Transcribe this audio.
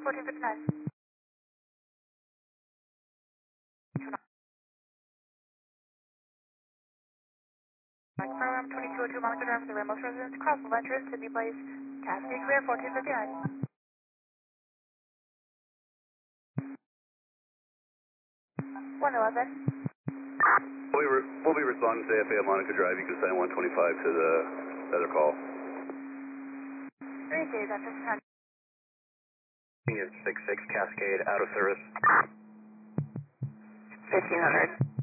1459. Program 2202 Moncton Drive for the Ramos residence, cross the entrance, Sydney Place, Cascade Clear, 1459. 111. We'll be responding to AFA on Monica Drive. You can send 125 to the other call. 3 days after 10. Unit 66 Cascade out of service. 1500.